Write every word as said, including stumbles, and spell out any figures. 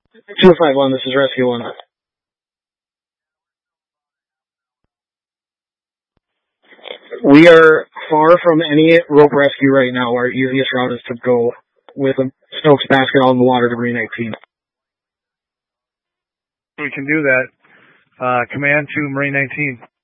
two five one, this is Rescue one. We are far from any rope rescue right now. Our easiest route is to go with a Stokes basket on the water to Marine nineteen. We can do that. Uh, command to Marine nineteen.